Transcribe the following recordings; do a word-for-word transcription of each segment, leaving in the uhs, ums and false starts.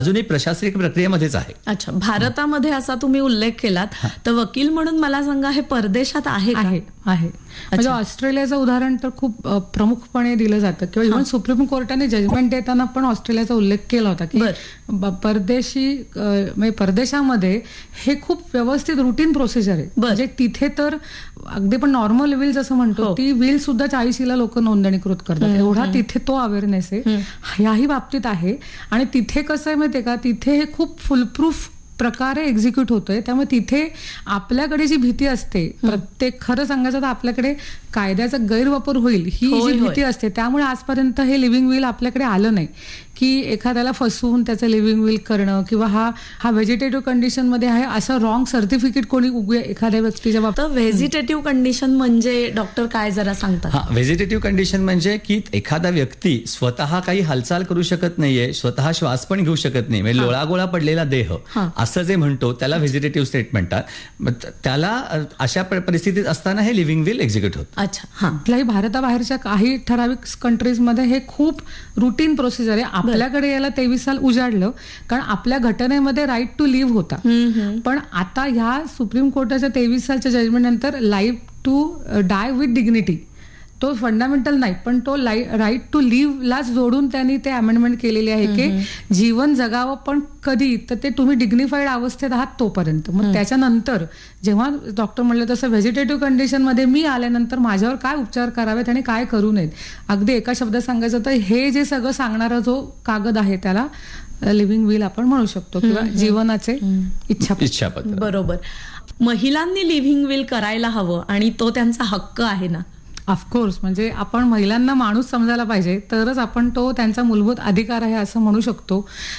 अजूनही प्रशासकीय प्रक्रियेमध्येच आहे. अच्छा, भारतामध्ये असा तुम्ही उल्लेख केलात तर वकील म्हणून मला सांगा, हे परदेशात आहे का? आहे आहे म्हणजे ऑस्ट्रेलियाचं उदाहरण तर खूप अ, प्रमुखपणे दिलं जातं किंवा इव्हन सुप्रीम कोर्टाने जजमेंट देताना पण ऑस्ट्रेलियाचा उल्लेख केला होता की ब- परदेशी अ, म्हणजे परदेशामध्ये हे खूप व्यवस्थित रुटीन प्रोसिजर आहे. म्हणजे तिथे तर अगदी पण नॉर्मल विल जसं म्हणतो ती विल सुद्धा चाळीशीला लोक नोंदणीकृत करतात. एवढा तिथे तो अवेअरनेस आहे ह्याही बाबतीत आहे. आणि तिथे कसं आहे माहितीये का, तिथे हे खूप फुलप्रूफ प्रकारे एक्झिक्यूट होतोय. त्यामुळे तिथे आपल्याकडे जी भीती असते, प्रत्येक खरं सांगायचं तर आपल्याकडे कायद्याचा गैरवापर होईल ही जी भीती असते, त्यामुळे आजपर्यंत हे लिव्हिंग विल आपल्याकडे आलं नाही की एखाद्याला फसवून त्याचं लिव्हिंग विल करणं किंवा हा हा व्हेजिटेटिव्ह कंडिशन मध्ये आहे असं रॉंग सर्टिफिकेट कोणी उगूया एखाद्या व्यक्तीच्या बाबतीत. व्हेजिटेटिव्ह कंडिशन म्हणजे डॉक्टर काय जरा सांगतात? हा, व्हेजिटेटिव्ह कंडिशन म्हणजे की एखादा व्यक्ती स्वतः काही हालचाल करू शकत नाहीये, स्वतः श्वास पण घेऊ शकत नाही, म्हणजे लोळागोळा पडलेला देह असं जे म्हणतो त्याला व्हेजिटेटिव्ह स्टेट म्हणतात. मग त्याला अशा परिस्थितीत असताना हे लिव्हिंग विल एक्झिक्यूट होतं. अच्छा, हा. कुठल्याही भारताबाहेरच्या काही ठराविक कंट्रीजमध्ये हे खूप रुटीन प्रोसिजर आहे. आपल्याकडे याला तेवीस साल उजाडलं कारण आपल्या घटनेमध्ये राईट टू लिव्ह होता. पण आता ह्या सुप्रीम कोर्टाच्या तेवीस सालच्या जजमेंट नंतर life to dye with dignity तो फंडामेंटल नाही पण तो राईट टू लिव्हलाच जोडून त्यांनी ते अमेंडमेंट केलेली आहे की जीवन जगावं पण कधी तर ते तुम्ही डिग्निफाईड अवस्थेत आहात तोपर्यंत. मग त्याच्यानंतर जेव्हा डॉक्टर म्हणलं तसं व्हेजिटेटिव्ह कंडिशन मध्ये मी आल्यानंतर माझ्यावर काय उपचार करावेत आणि काय करू नयेत, अगदी एका शब्दात सांगायचं तर हे जे सगळं सांगणारा जो कागद आहे त्याला लिव्हिंग विल आपण म्हणू शकतो किंवा जीवनाचे इच्छा इच्छापत्र. बरोबर. महिलांनी लिव्हिंग विल करायला हवं आणि तो त्यांचा हक्क आहे ना? ऑफकोर्स. म्हणजे आपण महिलांना माणूस समजायला पाहिजे तरच आपण तो त्यांचा मूलभूत अधिकार आहे असं म्हणू शकतो.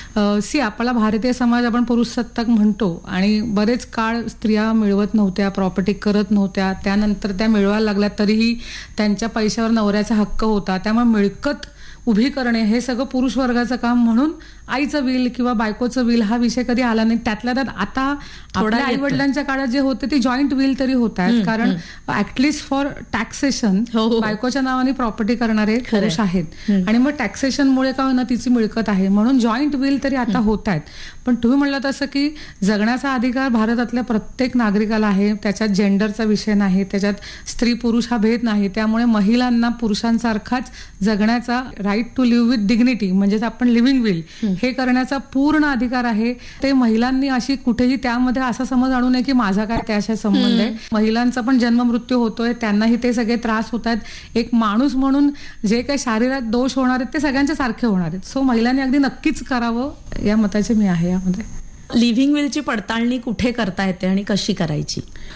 सी आपला भारतीय समाज आपण पुरुष सत्ताक म्हणतो आणि बरेच काळ स्त्रिया मिळवत नव्हत्या, प्रॉपर्टी करत नव्हत्या, त्यानंतर त्या मिळवायला लागल्या तरीही त्यांच्या पैशावर नवऱ्याचा हक्क होता. त्यामुळे मिळकत उभी करणे हे सगळं पुरुष वर्गाचं काम म्हणून आईचं विल किंवा बायकोचं विल हा विषय कधी आला नाही. त्यातल्या त्यात आता आपल्या आई वडिलांच्या काळात जे होते ते जॉईंट विल तरी होत आहेत कारण ऍटलिस्ट फॉर टॅक्सेशन बायकोच्या नावाने प्रॉपर्टी करणारे पुरुष आहेत आणि मग टॅक्सेशनमुळे का होईना तिची मिळकत आहे म्हणून जॉईंट विल तरी आता होत आहेत. पण तुम्ही म्हणलं तसं की जगण्याचा अधिकार भारतातल्या प्रत्येक नागरिकाला आहे. त्याच्यात जेंडरचा विषय नाही, त्याच्यात स्त्री पुरुष हा भेद नाही. त्यामुळे महिलांना पुरुषांसारखाच जगण्याचा right to leave with dignity म्हणजेच आपण लिव्हिंग विल हे करण्याचा पूर्ण अधिकार आहे. ते महिलांनी अशी कुठेही त्यामध्ये असा समज आणू नये की माझा काय त्याशी संबंध आहे. महिलांचा पण जन्म मृत्यू होतोय, त्यांनाही ते सगळे त्रास होत आहेत. एक माणूस म्हणून जे काही शारीरिक दोष होणार आहेत ते सगळ्यांच्या सारखे होणार आहेत. सो महिलांनी अगदी नक्कीच करावं या मताचे मी आहे यामध्ये. लिव्हिंग विलची पडताळणी कुठे करता येते आणि कशी करायची?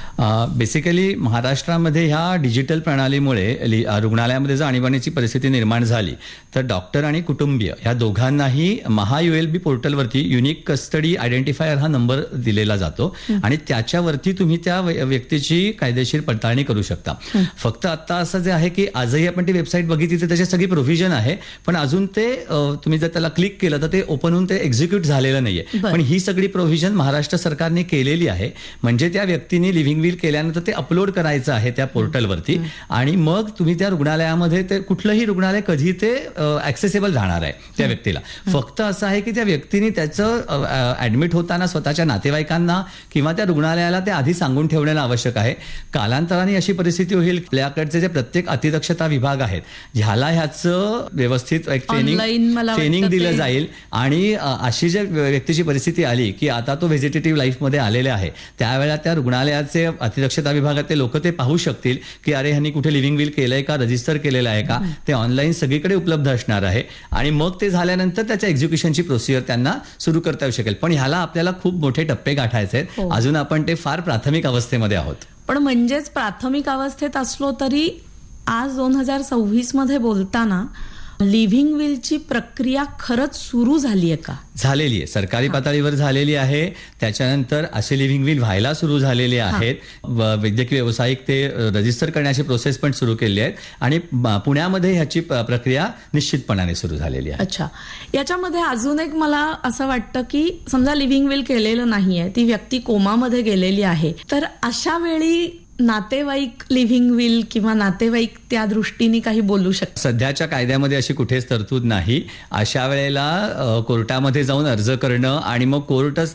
बेसिकली महाराष्ट्रामध्ये ह्या डिजिटल प्रणालीमुळे रुग्णालयामध्ये जर आणीबाणीची परिस्थिती निर्माण झाली तर डॉक्टर आणि कुटुंबीय ह्या दोघांनाही महा युएलबी पोर्टलवरती युनिक कस्टडी आयडेंटिफायर हा नंबर दिलेला जातो आणि त्याच्यावरती तुम्ही त्या व्यक्तीची कायदेशीर पडताळणी करू शकता. फक्त आता असं जे आहे की आजही आपण ती वेबसाईट बघितली तर त्याची सगळी प्रोव्हिजन आहे पण अजून ते तुम्ही जर त्याला क्लिक केलं तर ते ओपन होऊन ते एक्झिक्यूट झालेलं नाहीये. पण ही सगळी प्रोव्हिजन महाराष्ट्र सरकारने केलेली आहे. म्हणजे त्या व्यक्तीने लिव्हिंग विल केल्यानंतर ते अपलोड करायचं आहे त्या पोर्टलवरती आणि मग तुम्ही त्या रुग्णालयामध्ये ते कुठलंही रुग्णालय कधी ते ऍक्सेसेबल राहणार आहे त्या व्यक्तीला. फक्त असं आहे की त्या व्यक्तीने त्याचं ऍडमिट होताना स्वतःच्या नातेवाईकांना किंवा त्या रुग्णालयाला ते आधी सांगून ठेवणं आवश्यक आहे. कालांतराने अशी परिस्थिती होईल आपल्याकडचे जे प्रत्येक अतिदक्षता विभाग आहेत ह्याला ह्याचं व्यवस्थित एक ट्रेनिंग ट्रेनिंग दिलं जाईल आणि अशी ज्या व्यक्तीची परिस्थिती आली की आता तो व्हेजिटेटिव्ह लाईफमध्ये आलेले आहे त्यावेळेला त्या रुग्णालयाचे अतिदक्षता विभागातले लोक ते पाहू शकतील की अरे ह्यांनी कुठे लिव्हिंग विल केलंय का, रजिस्टर केलेलं आहे का, ते ऑनलाईन सगळीकडे उपलब्ध असणार आहे आणि मग ते झाल्यानंतर त्याच्या एक्झिक्युशनची प्रोसिजर त्यांना सुरू करता येऊ शकेल. पण ह्याला आपल्याला खूप मोठे टप्पे गाठायचे आहेत. अजून आपण ते फार प्राथमिक अवस्थेमध्ये आहोत. पण म्हणजेच प्राथमिक अवस्थेत असलो तरी आज दोन हजार सव्वीस मध्ये बोलताना लिव्हिंग विलची प्रक्रिया खरंच सुरू झाली आहे का? झालेली आहे, सरकारी पातळीवर झालेली आहे. त्याच्यानंतर असे लिव्हिंग विल व्हायला सुरू झालेले आहेत. वैद्यकीय व्यावसायिक ते रजिस्टर करण्याची प्रोसेस पण सुरू केली आहे आणि पुण्यामध्ये ह्याची प्रक्रिया निश्चितपणाने सुरू झालेली आहे. अच्छा, याच्यामध्ये अजून एक मला असं वाटतं की समजा लिव्हिंग विल केलेलं नाहीये, ती व्यक्ती कोमामध्ये गेलेली आहे, तर अशा वेळी नातेवाईक लिव्हिंग विल किंवा नातेवाईक त्या दृष्टीने काही बोलू शकतात? सध्याच्या कायद्यामध्ये अशी कुठेच तरतूद नाही. अशा वेळेला अ, कोर्टामध्ये जाऊन अर्ज करणं आणि मग कोर्टच